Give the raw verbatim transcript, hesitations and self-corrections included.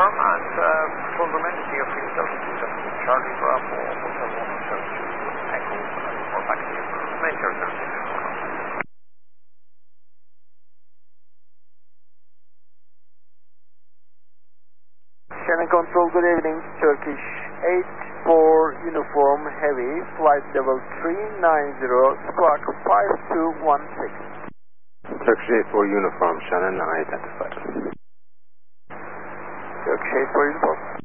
And uh, fundamentally of field altitude of Charlie Bravo, Hotel one Hotel two, Echo, uh, or back to you, Major zero six. Shannon Control, good evening, Turkish eight four Uniform Heavy, flight level three nine zero, squawk five two one six. Turkish eight four Uniform, Shannon, I identified. Turkish eight four Uniform.